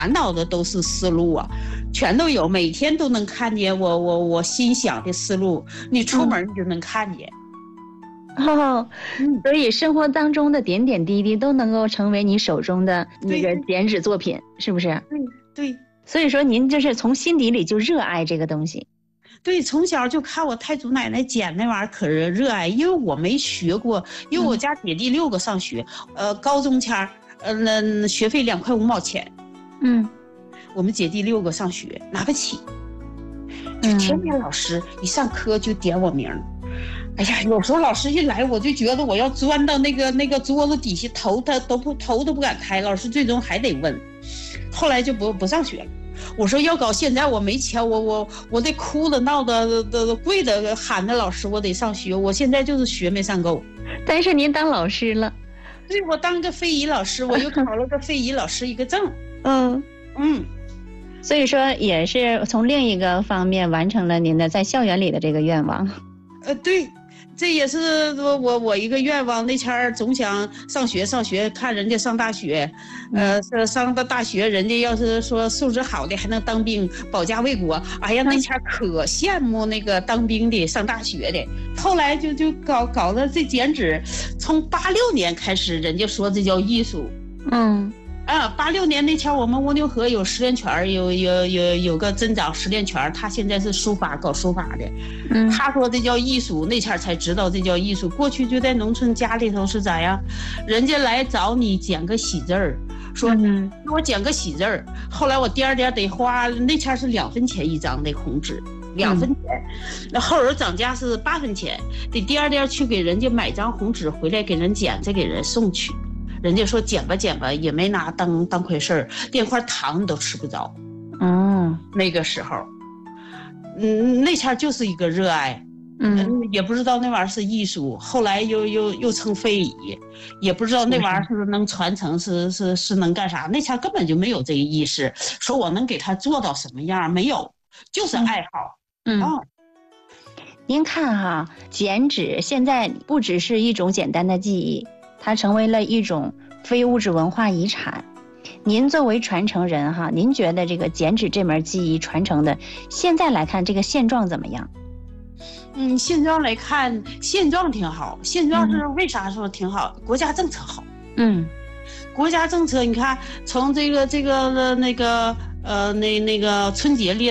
脑的都是思路啊，全都有，每天都能看见我心想的思路，你出门你就能看见。 哦，所以生活当中的点点滴滴都能够成为你手中的那个剪纸作品，是不是？ 对。 所以说您就是从心底里就热爱这个东西。 对，从小就看我太祖奶奶剪那玩意儿，可是热爱，因为我没学过，因为我家姐弟6个上学，高中前那学费2块5毛钱，我们姐弟6个上学拿不起，就天天老师一上课就点我名。哎呀，有时候老师一来，我就觉得我要钻到那个桌子底下，头都不敢抬。老师最终还得问，后来就不上学了。我说要搞现在我没钱，我得哭的闹的跪的喊着老师，我得上学。我现在就是学没上够。 但是您当老师了。 对，我当个非遗老师，我又考了个非遗老师一个证。 所以说也是从另一个方面完成了您的在校园里的这个愿望。 对，这也是我一个愿望。那前儿总想上学，看人家上大学，上到大学，人家要是说素质好的还能当兵保家卫国，哎呀，那前儿可羡慕那个当兵的上大学的。后来就搞了这剪纸，从86年开始，人家说这叫艺术。86年那前我们蜗牛河有实练圈，有个镇长实练圈，他现在是搞书法的。他说这叫艺术，那前才知道这叫艺术。过去就在农村家里头是咋样，人家来找你剪个喜字儿，说给我剪个喜字儿。后来我颠得花，那前是2分钱一张的红纸，2分钱。那后人涨价是8分钱，得颠去给人家买张红纸回来给人剪，再给人送去。人家说剪吧，也没拿当回事儿，连块糖都吃不着。那个时候，那前就是一个热爱，也不知道那玩意儿是艺术，后来又成非遗，也不知道那玩意儿是不是能传承，是能干啥。那前根本就没有这个意识，说我能给他做到什么样，没有，就是爱好。 您看哈，剪纸现在不只是一种简单的技艺，它成为了一种非物质文化遗产。您作为传承人哈，您觉得这个剪纸这门技艺传承的，现在来看这个现状怎么样？ 现状来看，现状挺好。现状是为啥说挺好？国家政策好。国家政策，你看从那个春节列